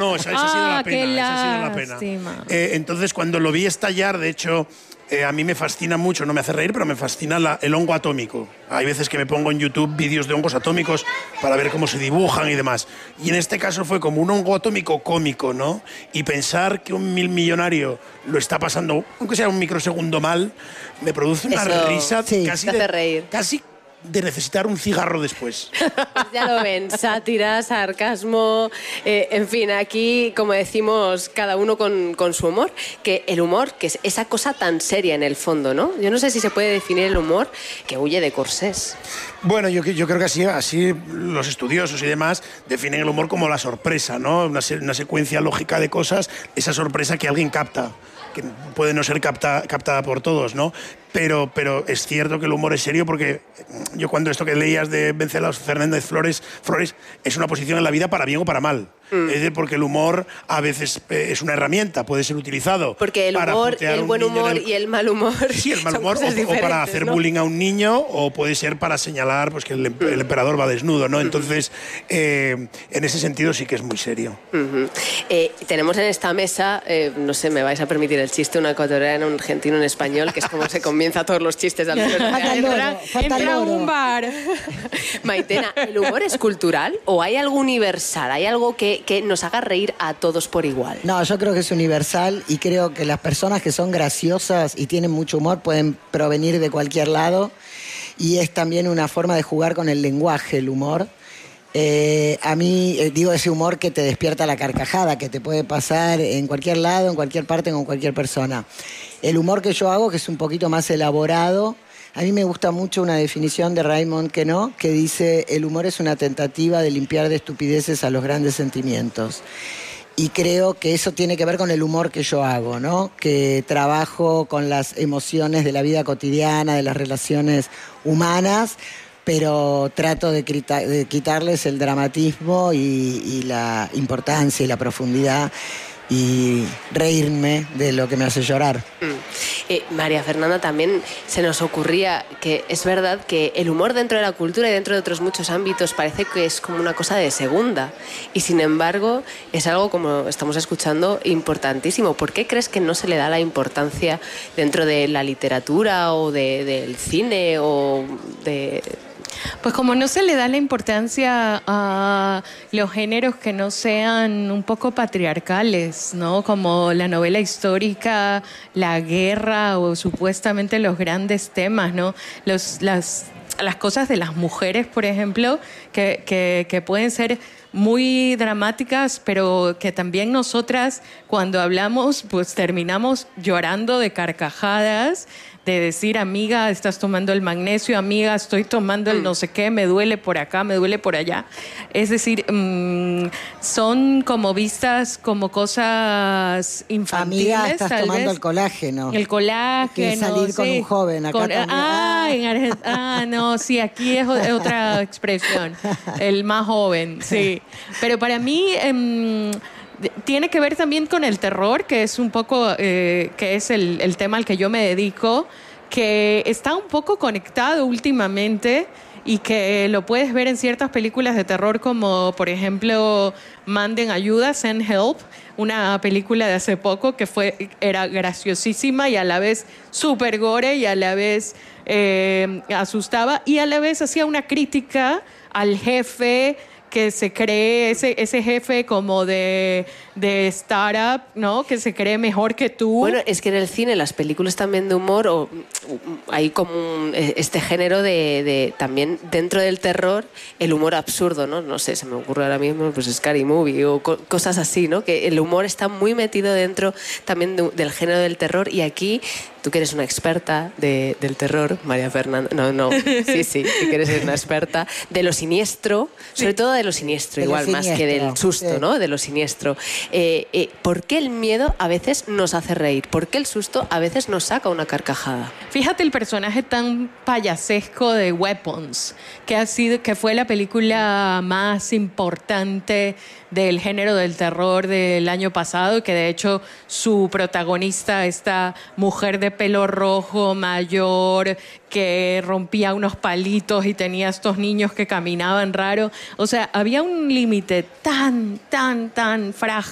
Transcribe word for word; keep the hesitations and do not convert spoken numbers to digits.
No, esa, esa ha sido Ah, la pena. qué Esa ha sido la pena. lástima. Eh, entonces, cuando lo vi estallar, de hecho, eh, a mí me fascina mucho, no me hace reír, pero me fascina la- el hongo atómico. Hay veces que me pongo en YouTube vídeos de hongos atómicos para ver cómo se dibujan y demás. Y en este caso fue como un hongo atómico cómico, ¿no? Y pensar que un mil millonario lo está pasando, aunque sea un microsegundo mal, me produce una Eso, risa sí, casi, te hace de, reír. casi de necesitar un cigarro después. Pues ya lo ven, sátira, sarcasmo, eh, en fin, aquí, como decimos, cada uno con, con su humor, que el humor, que es esa cosa tan seria en el fondo, ¿no? Yo no sé si se puede definir el humor que huye de corsés. Bueno, yo, yo creo que así, así los estudiosos y demás definen el humor como la sorpresa, ¿no? Una, se- una secuencia lógica de cosas, esa sorpresa que alguien capta, que puede no ser capta- captada por todos, ¿no? Pero, pero es cierto que el humor es serio porque yo cuando esto que leías de Venceslaus Fernández Flores, Flores es una posición en la vida para bien o para mal. Mm. Es decir, porque el humor a veces eh, es una herramienta, puede ser utilizado. Porque el para humor, putear a el un buen niño humor en el- y el mal humor Sí, el mal son humor, o, cosas o para diferentes, hacer ¿no? bullying a un niño, o puede ser para señalar pues, que el, em- el emperador va desnudo, ¿no? Entonces, eh, en ese sentido sí que es muy serio. Uh-huh. Eh, tenemos en esta mesa, eh, no sé, me vais a permitir el chiste, una ecuatoriana, un argentino, un español, que es como se comienza todos los chistes de Alfredo. Falta el loro, Entra, falta el entra a loro. un bar. Maitena, ¿el humor es cultural o hay algo universal? ¿Hay algo que, que nos haga reír a todos por igual? No, yo creo que es universal y creo que las personas que son graciosas y tienen mucho humor pueden provenir de cualquier lado y es también una forma de jugar con el lenguaje, el humor. Eh, a mí, eh, digo, ese humor que te despierta la carcajada, que te puede pasar en cualquier lado, en cualquier parte, con cualquier persona. El humor que yo hago, que es un poquito más elaborado, a mí me gusta mucho una definición de Raymond Queneau que dice: el humor es una tentativa de limpiar de estupideces a los grandes sentimientos. Y creo que eso tiene que ver con el humor que yo hago, ¿no? Que trabajo con las emociones de la vida cotidiana, de las relaciones humanas, pero trato de, crita- de quitarles el dramatismo y, y la importancia y la profundidad y reírme de lo que me hace llorar. Mm. Eh, María Fernanda, también se nos ocurría que es verdad que el humor dentro de la cultura y dentro de otros muchos ámbitos parece que es como una cosa de segunda y sin embargo es algo, como estamos escuchando, importantísimo. ¿Por qué crees que no se le da la importancia dentro de la literatura o de, del cine o de... Pues como no se le da la importancia a los géneros que no sean un poco patriarcales, ¿no? Como la novela histórica, la guerra o supuestamente los grandes temas, ¿no? Los, las, las cosas de las mujeres, por ejemplo, que, que, que pueden ser muy dramáticas, pero que también nosotras cuando hablamos pues terminamos llorando de carcajadas, de decir, amiga, estás tomando el magnesio, amiga, estoy tomando el no sé qué, me duele por acá, me duele por allá. Es decir, mmm, son como vistas como cosas infantiles. Amiga, estás tal tomando vez. el colágeno. El colágeno. Que salir con sí. un joven acá Con- también. Ah, en Argen- ah, no, sí, aquí es, o- es otra expresión. El más joven, sí. Pero para mí... em, tiene que ver también con el terror, que es un poco, eh, que es el, el tema al que yo me dedico, que está un poco conectado últimamente y que lo puedes ver en ciertas películas de terror como, por ejemplo, Manden Ayuda, Send Help, una película de hace poco que fue, era graciosísima y a la vez súper gore y a la vez eh, asustaba y a la vez hacía una crítica al jefe que se cree, ese, ese jefe como de, de startup, ¿no? Que se cree mejor que tú. Bueno, es que en el cine, las películas también de humor, o, hay como un, este género de, de, también dentro del terror, el humor absurdo, ¿no? No sé, se me ocurre ahora mismo, pues Scary Movie o co cosas así, ¿no? Que el humor está muy metido dentro también de, del género del terror y aquí... Tú que eres una experta de, del terror, María Fernanda. No, no, sí, sí, que eres una experta de lo siniestro, sobre sí. todo de lo siniestro, de igual lo más que del susto, sí. ¿no? De lo siniestro. Eh, eh, ¿Por qué el miedo a veces nos hace reír? ¿Por qué el susto a veces nos saca una carcajada? Fíjate el personaje tan payasesco de Weapons, que, ha sido, que fue la película más importante del género del terror del año pasado, que de hecho su protagonista, esta mujer de pelo rojo, mayor, que rompía unos palitos y tenía estos niños que caminaban raro. O sea, había un límite tan, tan, tan frágil